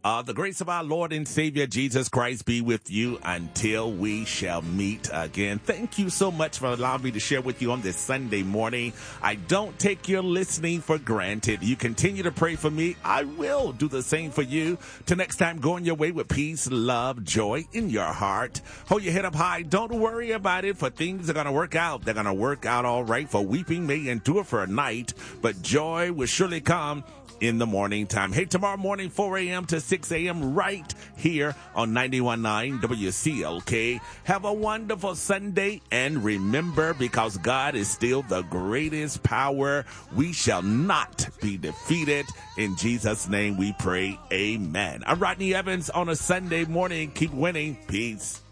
The grace of our Lord and Savior Jesus Christ be with you until we shall meet again. Thank you so much for allowing me to share with you on this Sunday morning. I don't take your listening for granted. You continue to pray for me. I will do the same for you. Till next time, go on your way with peace, love, joy in your heart. Hold your head up high. Don't worry about it, for things are going to work out. They're going to work out all right. For weeping may endure for a night, but joy will surely come in the morning time. Hey, tomorrow morning, 4 a.m. to 6 a.m. right here on 91.9 WCLK. Have a wonderful Sunday, and remember, because God is still the greatest power, we shall not be defeated. In Jesus' name we pray, amen. I'm Rodney Evans on a Sunday morning. Keep winning. Peace.